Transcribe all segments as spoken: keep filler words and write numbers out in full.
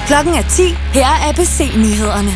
Klokken er ti. Her er A B C-nyhederne.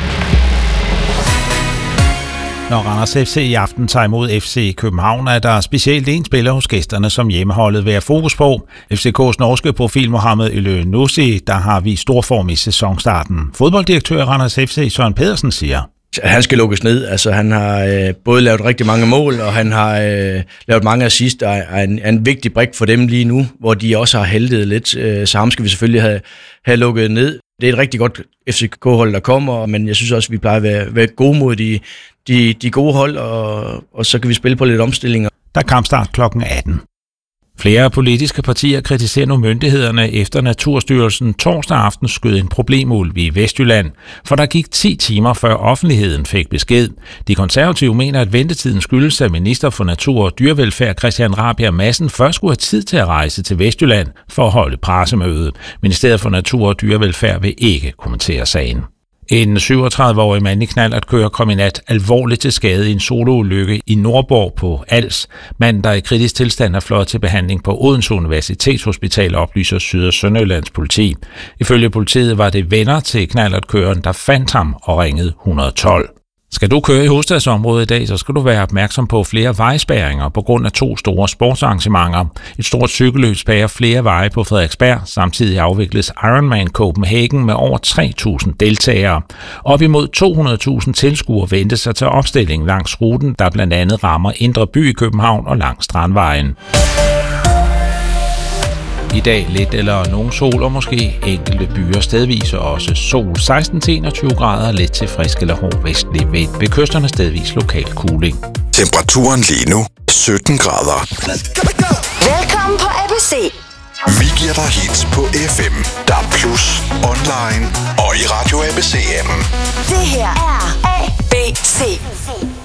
Når Randers F C i aften tager imod F C København, er der specielt en spiller hos gæsterne, som hjemmeholdet vil have fokus på. F C K's norske profil Mohamed Elneny, der har vist stor form i sæsonstarten. Fodbolddirektør Randers F C Søren Pedersen siger: Han skal lukkes ned. Altså, han har øh, både lavet rigtig mange mål, og han har øh, lavet mange assist, og er en, en vigtig brik for dem lige nu, hvor de også har heldet lidt. Øh, så ham skal vi selvfølgelig have, have lukket ned. Det er et rigtig godt F C K-hold, der kommer, men jeg synes også, at vi plejer at være, være gode mod de, de, de gode hold, og, og så kan vi spille på lidt omstillinger. Der er kampstart klokken atten. Flere politiske partier kritiserer nu myndighederne efter Naturstyrelsen torsdag aften skød en problemulv i Vestjylland, for der gik ti timer før offentligheden fik besked. De konservative mener, at ventetiden skyldes, at minister for Natur og Dyrevelfærd Christian Rabjerg Madsen først skulle have tid til at rejse til Vestjylland for at holde pressemøde. Ministeriet for Natur og Dyrevelfærd vil ikke kommentere sagen. En syvogtredive-årig mand i knallert kører kom i nat alvorligt til skade i en soloulykke i Nordborg på Als. Manden, der i kritisk tilstand er fløjet til behandling på Odense Universitetshospital, oplyser Syd- og Sønderjyllands politi. Ifølge politiet var det venner til knallertkøreren, der fandt ham og ringede et hundrede og tolv. Skal du køre i hovedstadsområdet i dag, så skal du være opmærksom på flere vejspærringer på grund af to store sportsarrangementer. Et stort cykelløb spærrer flere veje på Frederiksberg. Samtidig afvikles Ironman Copenhagen med over tre tusind deltagere. Op imod to hundrede tusind tilskuere venter sig til opstilling langs ruten, der blandt andet rammer Indre By i København og langs Strandvejen. I dag lidt eller nogen sol, og måske enkelte byer stedvis, og også sol. seksten til enogtyve grader, let til frisk eller hård vestlig vind. Ved kysterne stedvis lokal kuling. Temperaturen lige nu sytten grader. Velkommen på A B C. Vi giver dig hits på F M, D A B plus, online og i Radio A B C-appen. Det her er A B C.